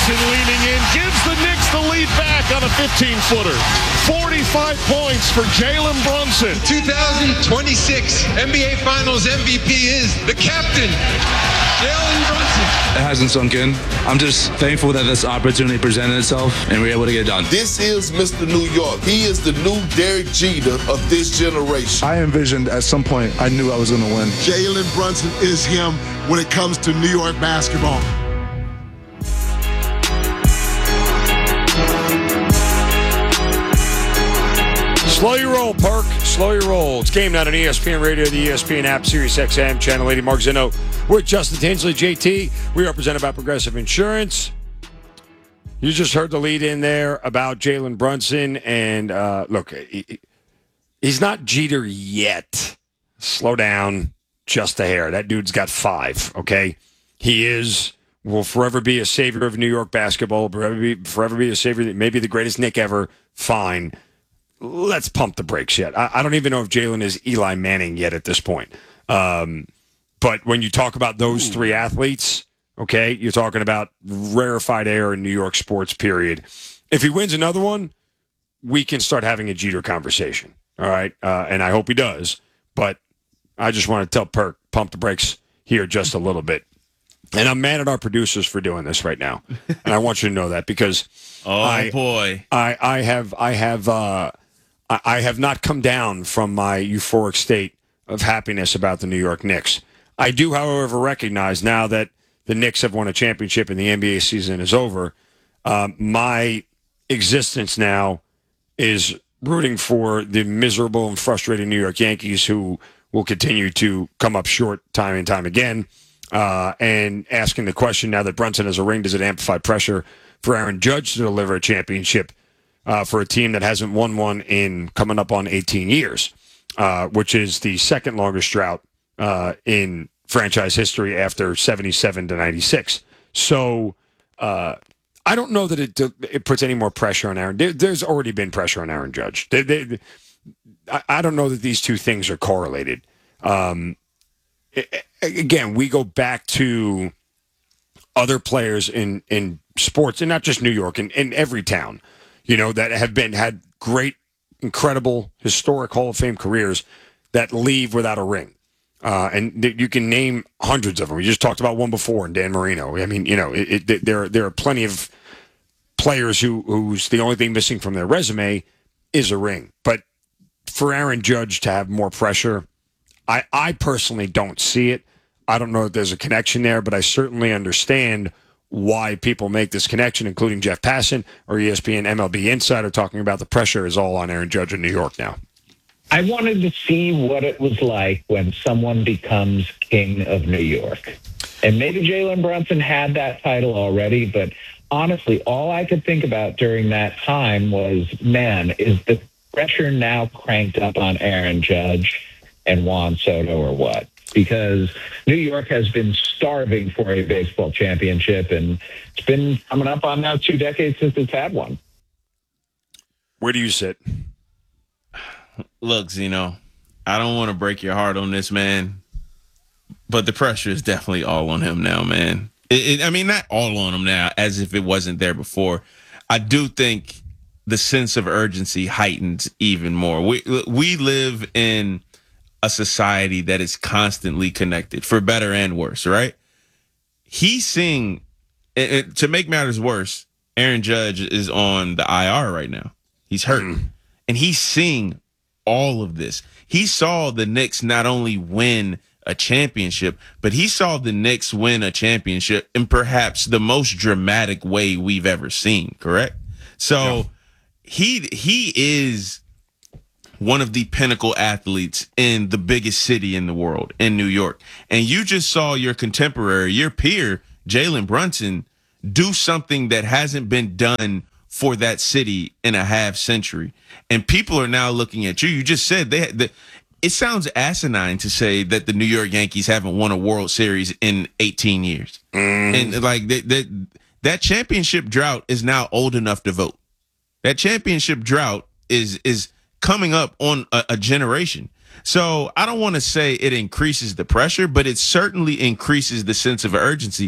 Brunson leaning in, gives the Knicks the lead back on a 15-footer. 45 points for Jalen Brunson. 2026 NBA Finals MVP is the captain, Jalen Brunson. It hasn't sunk in. I'm just thankful that this opportunity presented itself and we were able to get it done. This is Mr. New York. He is the new Derek Jeter of this generation. I envisioned at some point I knew I was going to win. Jalen Brunson is him when it comes to New York basketball. Slow your roll, Perk. Slow your roll. It's Game Night on ESPN Radio, the ESPN app, Sirius XM, Channel 80. Mark Zinno. We're Justin Tinsley, JT. We are presented by Progressive Insurance. You just heard the lead in there about Jalen Brunson. And look, he's not Jeter yet. Slow down just a hair. That dude's got 5, okay? Will forever be a savior of New York basketball, forever be a savior, maybe the greatest Knick ever. Fine. Let's pump the brakes yet. I don't even know if Jalen is Eli Manning yet at this point. But when you talk about those 3 athletes, okay, you're talking about rarefied air in New York sports, period. If he wins another one, we can start having a Jeter conversation, all right? And I hope he does. But I just want to tell Perk, pump the brakes here just a little bit. And I'm mad at our producers for doing this right now. And I want you to know that because I have not come down from my euphoric state of happiness about the New York Knicks. I do, however, recognize now that the Knicks have won a championship and the NBA season is over, my existence now is rooting for the miserable and frustrating New York Yankees who will continue to come up short time and time again. And asking the question now that Brunson has a ring, does it amplify pressure for Aaron Judge to deliver a championship for a team that hasn't won one in coming up on 18 years, which is the second longest drought in franchise history after 77 to 96. So I don't know that it puts any more pressure on Aaron. There's already been pressure on Aaron Judge. I don't know that these two things are correlated. Again, we go back to other players in sports, and not just New York, in every town, that have had great, incredible, historic Hall of Fame careers that leave without a ring. And you can name hundreds of them. We just talked about one before in Dan Marino. I mean, there are plenty of players who's the only thing missing from their resume is a ring. But for Aaron Judge to have more pressure, I personally don't see it. I don't know if there's a connection there, but I certainly understand why people make this connection, including Jeff Passan or ESPN MLB Insider talking about the pressure is all on Aaron Judge in New York now. I wanted to see what it was like when someone becomes king of New York. And maybe Jalen Brunson had that title already, but honestly, all I could think about during that time was, man, is the pressure now cranked up on Aaron Judge and Juan Soto or what? Because New York has been starving for a baseball championship, and it's been coming up on now 2 decades since it's had one. Where do you sit? Look, Zeno, I don't want to break your heart on this, man, but the pressure is definitely all on him now, man. I mean, not all on him now, as if it wasn't there before. I do think the sense of urgency heightens even more. We live in a society that is constantly connected, for better and worse, right? He's seeing, to make matters worse, Aaron Judge is on the IR right now. He's hurt. And he's seeing all of this. He saw the Knicks not only win a championship, but he saw the Knicks win a championship in perhaps the most dramatic way we've ever seen, correct? So he is one of the pinnacle athletes in the biggest city in the world, in New York. And you just saw your contemporary, your peer, Jalen Brunson, do something that hasn't been done for that city in a half century. And people are now looking at you. You just said it sounds asinine to say that the New York Yankees haven't won a World Series in 18 years. And like that championship drought is now old enough to vote. That championship drought is coming up on a generation. So I don't want to say it increases the pressure, but it certainly increases the sense of urgency.